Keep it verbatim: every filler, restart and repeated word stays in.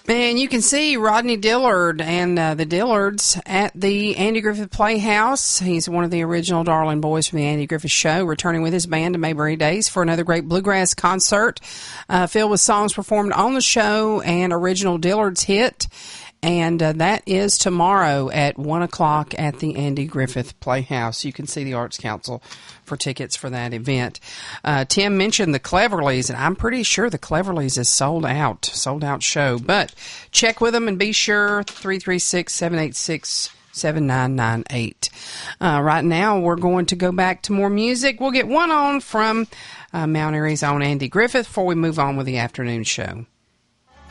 And you can see Rodney Dillard and uh, the Dillards at the Andy Griffith Playhouse. He's one of the original Darling Boys from the Andy Griffith Show, returning with his band to Mayberry Days for another great bluegrass concert, uh, filled with songs performed on the show and original Dillards hit. And uh, that is tomorrow at one o'clock at the Andy Griffith Playhouse. You can see the Arts Council for tickets for that event. Uh, Tim mentioned the Cleverleys, and I'm pretty sure the Cleverleys is sold out, sold out show. But check with them and be sure, three three six, seven eight six, seven nine nine eight. Uh, right now, we're going to go back to more music. We'll get one on from uh, Mount Airy's own Andy Griffith before we move on with the afternoon show.